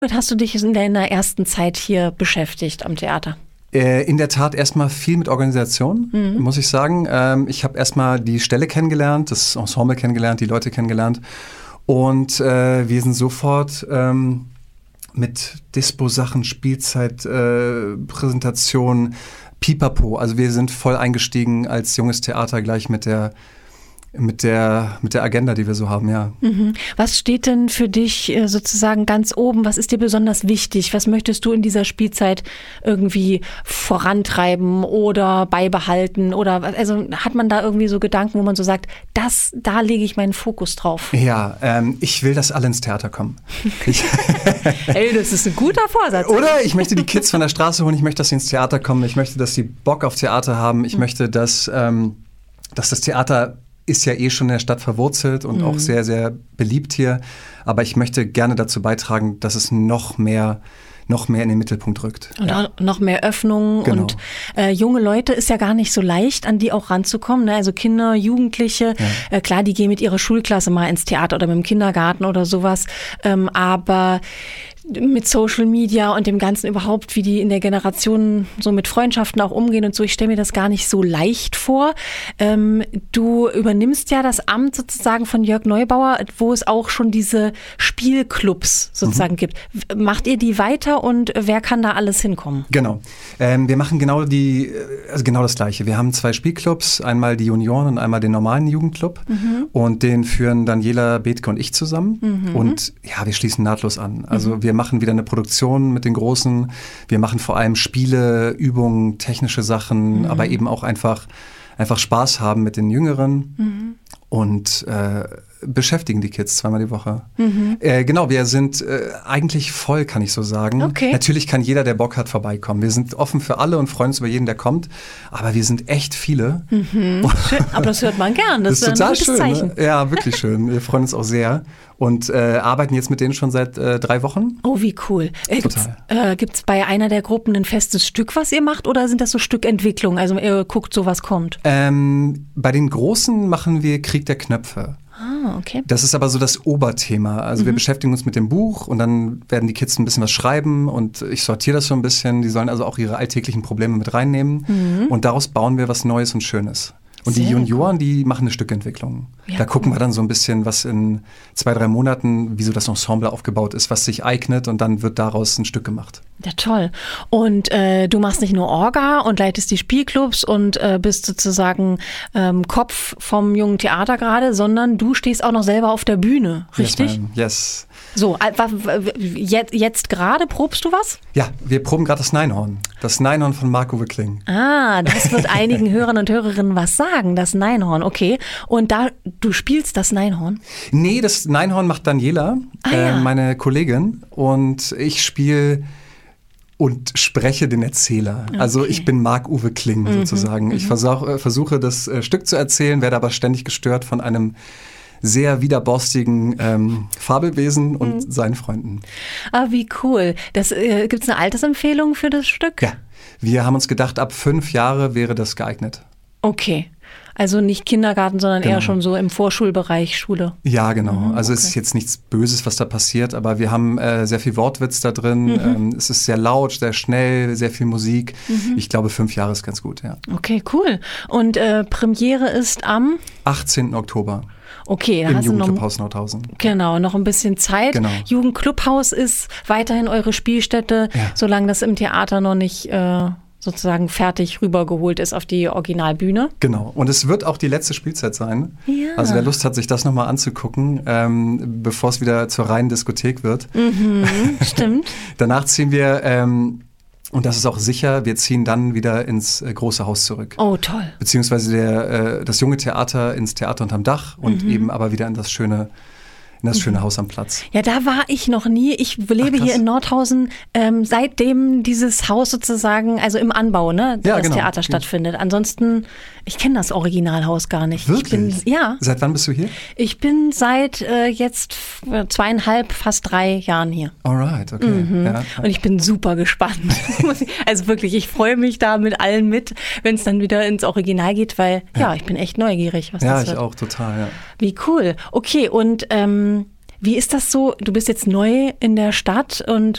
Womit hast du dich in deiner ersten Zeit hier beschäftigt am Theater? In der Tat erstmal viel mit Organisation, muss ich sagen. Ich habe erstmal die Stelle kennengelernt, das Ensemble kennengelernt, die Leute kennengelernt. Und wir sind sofort mit Dispo-Sachen, Spielzeit, Präsentation, Pipapo. Also wir sind voll eingestiegen als junges Theater gleich mit der Agenda, die wir so haben, ja. Was steht denn für dich sozusagen ganz oben? Was ist dir besonders wichtig? Was möchtest du in dieser Spielzeit irgendwie vorantreiben oder beibehalten? Oder also hat man da irgendwie so Gedanken, wo man so sagt, da lege ich meinen Fokus drauf? Ja, ich will, dass alle ins Theater kommen. Ey, das ist ein guter Vorsatz. Oder ich möchte die Kids von der Straße holen, ich möchte, dass sie ins Theater kommen, ich möchte, dass sie Bock auf Theater haben, ich möchte, dass das Theater ist ja schon in der Stadt verwurzelt und auch sehr, sehr beliebt hier. Aber ich möchte gerne dazu beitragen, dass es noch mehr in den Mittelpunkt rückt. Und auch noch mehr Öffnung. Genau. Und junge Leute ist ja gar nicht so leicht, an die auch ranzukommen. Ne? Also Kinder, Jugendliche, klar, die gehen mit ihrer Schulklasse mal ins Theater oder mit dem Kindergarten oder sowas. Aber mit Social Media und dem Ganzen überhaupt, wie die in der Generation so mit Freundschaften auch umgehen und so. Ich stelle mir das gar nicht so leicht vor. Du übernimmst ja das Amt sozusagen von Jörg Neubauer, wo es auch schon diese Spielclubs sozusagen gibt. Macht ihr die weiter und wer kann da alles hinkommen? Genau. Wir machen genau das Gleiche. Wir haben 2 Spielclubs, einmal die Junioren und einmal den normalen Jugendclub. Und den führen Daniela, Bethke und ich zusammen. Und ja, wir schließen nahtlos an. Also wir machen wieder eine Produktion mit den Großen. Wir machen vor allem Spiele, Übungen, technische Sachen, aber eben auch einfach Spaß haben mit den Jüngeren und beschäftigen die Kids zweimal die Woche. Genau, wir sind eigentlich voll, kann ich so sagen. Okay. Natürlich kann jeder, der Bock hat, vorbeikommen. Wir sind offen für alle und freuen uns über jeden, der kommt. Aber wir sind echt viele. Schön, aber das hört man gern. Das ist total ein gutes schön, Zeichen. Ne? Ja, wirklich schön. Wir freuen uns auch sehr. Und arbeiten jetzt mit denen schon seit 3 Wochen. Oh, wie cool. Gibt's bei einer der Gruppen ein festes Stück, was ihr macht, oder sind das so Stückentwicklung? Also ihr guckt, so was kommt? Bei den Großen machen wir Krieg der Knöpfe. Ah, okay. Das ist aber so das Oberthema. Also wir beschäftigen uns mit dem Buch und dann werden die Kids ein bisschen was schreiben und ich sortiere das so ein bisschen. Die sollen also auch ihre alltäglichen Probleme mit reinnehmen und daraus bauen wir was Neues und Schönes. Und die Junioren, die machen eine Stückentwicklung. Ja, da gucken wir dann so ein bisschen, was in 2-3 Monaten, wie so das Ensemble aufgebaut ist, was sich eignet und dann wird daraus ein Stück gemacht. Ja, toll. Und du machst nicht nur Orga und leitest die Spielclubs und bist sozusagen Kopf vom Jungen Theater gerade, sondern du stehst auch noch selber auf der Bühne, richtig? Yes. So, jetzt gerade probst du was? Ja, wir proben gerade das Neinhorn. Das Neinhorn von Marc-Uwe Kling. Ah, das wird einigen Hörern und Hörerinnen was sagen, das Neinhorn, okay. Und du spielst das Neinhorn? Nee, das Neinhorn macht Daniela, meine Kollegin. Und ich spiele und spreche den Erzähler. Okay. Also ich bin Marc-Uwe Kling sozusagen. Ich versuche das Stück zu erzählen, werde aber ständig gestört von einem sehr widerborstigen Fabelwesen und seinen Freunden. Ah, wie cool. Gibt's eine Altersempfehlung für das Stück? Ja, wir haben uns gedacht, ab 5 Jahre wäre das geeignet. Okay. Also nicht Kindergarten, sondern eher schon so im Vorschulbereich, Schule. Ja, genau. Also es ist jetzt nichts Böses, was da passiert, aber wir haben sehr viel Wortwitz da drin. Es ist sehr laut, sehr schnell, sehr viel Musik. Ich glaube, 5 Jahre ist ganz gut, ja. Okay, cool. Und Premiere ist am 18. Oktober. Okay, da im hast du Jugendclubhaus Nordhausen. Genau, noch ein bisschen Zeit. Genau. Jugendclubhaus ist weiterhin eure Spielstätte, solange das im Theater noch nicht sozusagen fertig rübergeholt ist auf die Originalbühne. Genau. Und es wird auch die letzte Spielzeit sein. Ja. Also wer Lust hat, sich das nochmal anzugucken, bevor es wieder zur reinen Diskothek wird. Stimmt. Danach ziehen wir, und das ist auch sicher, wir ziehen dann wieder ins große Haus zurück. Oh, toll. Beziehungsweise das junge Theater ins Theater unterm Dach und eben aber wieder in das schöne Haus am Platz. Ja, da war ich noch nie. Ich lebe hier in Nordhausen, seitdem dieses Haus sozusagen, also im Anbau, ne, das Theater stattfindet. Ansonsten, ich kenne das Originalhaus gar nicht. Wirklich? Seit wann bist du hier? Ich bin seit jetzt 2,5, fast 3 Jahren hier. Alright, okay. Ja. Und ich bin super gespannt. Also wirklich, ich freue mich da mit allen mit, wenn es dann wieder ins Original geht, weil ich bin echt neugierig, was das wird. Ja, ich auch, total, ja. Wie cool. Okay, und Wie ist das so? Du bist jetzt neu in der Stadt und